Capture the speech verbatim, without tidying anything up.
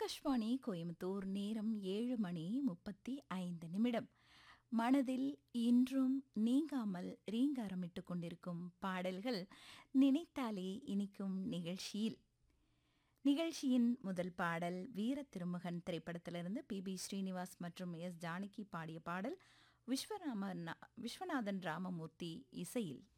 ஆகாஷ்வாணி கோயம்புத்தூர். நேரம் ஏழு மணி முப்பத்தி ஐந்து நிமிடம். மனதில் இன்றும் நீங்காமல் ரீங்காரமிட்டுக் கொண்டிருக்கும் பாடல்கள் நினைத்தாலே இனிக்கும் நிகழ்ச்சியில் நிகழ்ச்சியின் முதல் பாடல் வீர திருமகன் திரைப்படத்திலிருந்து பி பி ஸ்ரீனிவாஸ் மற்றும் எஸ் ஜானகி பாடிய பாடல். விஸ்வராமன் விஸ்வநாதன் ராமமூர்த்தி இசையில்.